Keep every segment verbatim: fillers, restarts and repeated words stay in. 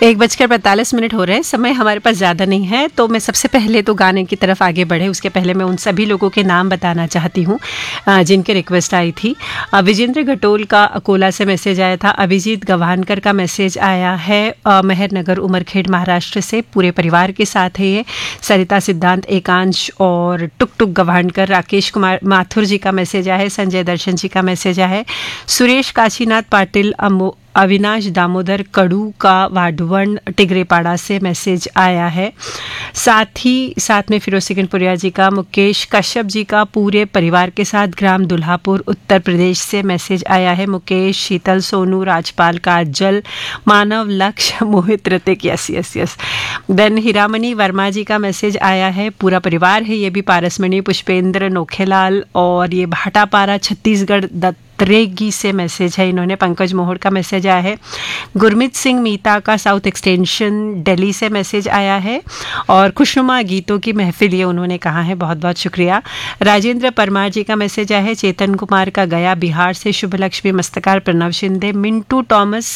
एक बजकर पैंतालीस मिनट हो रहे हैं। समय हमारे पास ज़्यादा नहीं है, तो मैं सबसे पहले तो गाने की तरफ आगे बढ़े उसके पहले मैं उन सभी लोगों के नाम बताना चाहती हूँ जिनके रिक्वेस्ट आई थी। विजेंद्र घटोल का अकोला से मैसेज आया था। अभिजीत गवानकर का मैसेज आया है मेहर नगर उमरखेड़ महाराष्ट्र से, पूरे परिवार के साथ है ये। सरिता सिद्धांत, एकांश और टुक टुक गवानकर। राकेश कुमार माथुर जी का मैसेज आया है। संजय दर्शन जी का मैसेज आया है। सुरेश काशीनाथ पाटिल, अमो अविनाश दामोदर कड़ू का वाडवन टिगरेपाड़ा से मैसेज आया है। साथ ही साथ में फिरोज सिकंदपुरिया जी का, मुकेश कश्यप जी का पूरे परिवार के साथ ग्राम दुल्हापुर उत्तर प्रदेश से मैसेज आया है। मुकेश, शीतल, सोनू, राजपाल, काजल, मानव, लक्ष्य, मोहित, Hrithik, yes yes yes. Then Hiramani Verma जी का मैसेज आया है। पूरा परिवार है ये भी, पारसमणि, पुष्पेंद्र, नोखेलाल और ये भाटापारा छत्तीसगढ़ दत्त रेगी से मैसेज है इन्होंने। पंकज मोहर का मैसेज आया है। गुरमीत सिंह मीता का साउथ एक्सटेंशन दिल्ली से मैसेज आया है। और खुशनुमा गीतों की महफिल ये उन्होंने कहा है, बहुत बहुत शुक्रिया। राजेंद्र परमार जी का मैसेज आया है। चेतन कुमार का गया बिहार से। शुभ लक्ष्मी मस्तकार, प्रणव शिंदे, मिंटू टॉमस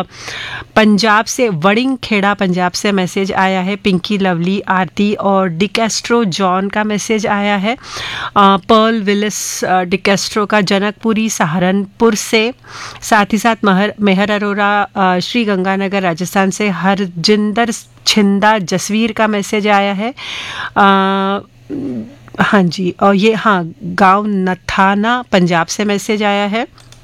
पंजाब से, वड़िंग खेड़ा पंजाब से मैसेज आया है। पिंकी, लवली, आरती और डिकेस्ट्रो जॉन का मैसेज आया है। पर्ल विलिस डिकेस्ट्रो का जनकपुरी सहारनपुर से। साथ ही साथ महर मेहर अरोरा श्री गंगानगर राजस्थान से। हरजिंदर छिंदा जसवीर का मैसेज आया है। आ, हाँ जी, और ये हाँ गांव नथाना पंजाब से मैसेज आया है।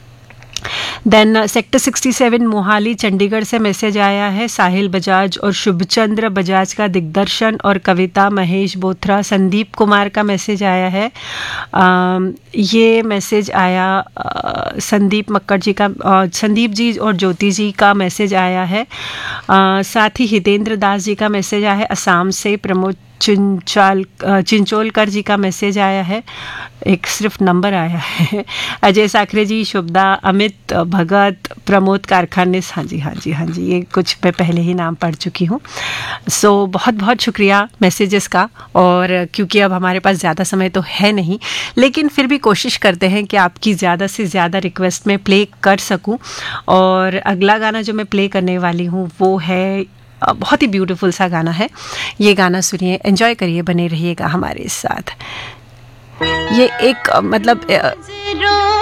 Then sector sixty seven Mohali Chandigarh से मैसेज आया है। साहिल बजाज और शुभचंद्र बजाज का दिग्दर्शन और कविता, महेश बोथरा, संदीप कुमार का मैसेज आया है। आ, ये मैसेज आया आ, संदीप मक्कड़ जी का, आ, संदीप जी और ज्योति जी का मैसेज आया है। आ, साथ ही हितेंद्र दास जी का मैसेज आया है असम से। प्रमोद चिंचाल चिंचोलकर जी का मैसेज आया है, एक सिर्फ नंबर आया है। अजय साखरे जी, शुभदा, अमित भगत, प्रमोद कारखाने, हाँ जी हाँ जी हाँ जी, ये कुछ मैं पहले ही नाम पढ़ चुकी हूँ। सो so, बहुत बहुत शुक्रिया मैसेजेस का। और क्योंकि अब हमारे पास ज़्यादा समय तो है नहीं, लेकिन फिर भी कोशिश करते हैं कि आपकी ज़्यादा से ज़्यादा रिक्वेस्ट में प्ले कर सकूँ। और अगला गाना जो मैं प्ले करने वाली हूँ वो है, बहुत ही ब्यूटीफुल सा गाना है। ये गाना सुनिए, एंजॉय करिए, बने रहिएगा हमारे साथ। ये एक मतलब